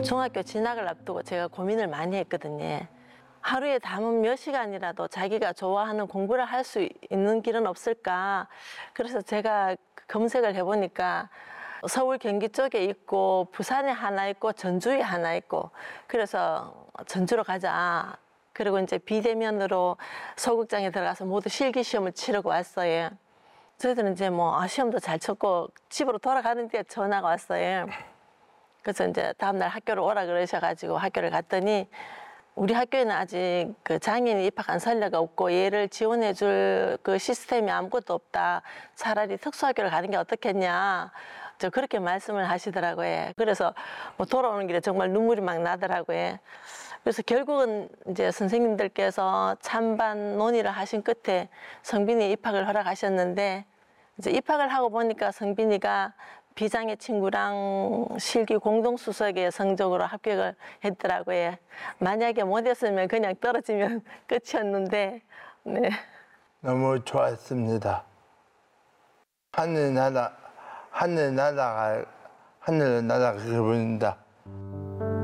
중학교 진학을 앞두고 제가 고민을 많이 했거든요. 하루에 담은 몇 시간이라도 자기가 좋아하는 공부를 할 수 있는 길은 없을까. 그래서 제가 검색을 해보니까 서울 경기 쪽에 있고 부산에 하나 있고 전주에 하나 있고, 그래서 전주로 가자. 그리고 이제 비대면으로 소극장에 들어가서 모두 실기 시험을 치르고 왔어요. 저희들은 이제 뭐 시험도 잘 쳤고 집으로 돌아가는데 전화가 왔어요. 그래서 이제 다음날 학교를 오라 그러셔가지고 학교를 갔더니, 우리 학교에는 아직 그 장애인 입학한 선례가 없고 얘를 지원해줄 그 시스템이 아무것도 없다. 차라리 특수학교를 가는 게 어떻겠냐. 저 그렇게 말씀을 하시더라고요. 그래서 뭐 돌아오는 길에 정말 눈물이 막 나더라고요. 그래서 결국은 이제 선생님들께서 찬반 논의를 하신 끝에 성빈이 입학을 허락하셨는데, 이제 입학을 하고 보니까 성빈이가 비장애 친구랑 실기 공동수석의 성적으로 합격을 했더라고요. 만약에 못했으면 그냥 떨어지면 끝이었는데, 네. 너무 좋았습니다. 하늘 날아가 보인다.